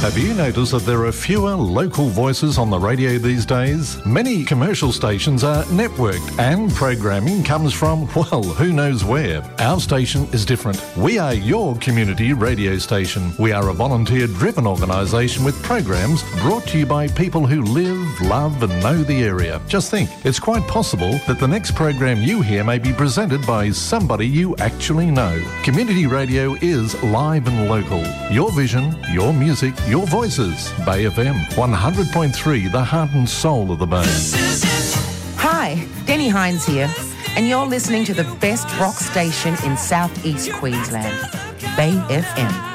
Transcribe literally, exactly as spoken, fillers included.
Have you noticed that there are fewer local voices on the radio these days? Many commercial stations are networked and programming comes from, well, who knows where. Our station is different. We are your community radio station. We are a volunteer-driven organisation with programs brought to you by people who live, love and know the area. Just think, it's quite possible that the next program you hear may be presented by somebody you actually know. Community radio is live and local. Your vision, your music, your voices. Bay F M, one hundred point three, the heart and soul of the Bay. Hi, Denny Hines here, and you're listening to the best rock station in South East Queensland, Bay F M.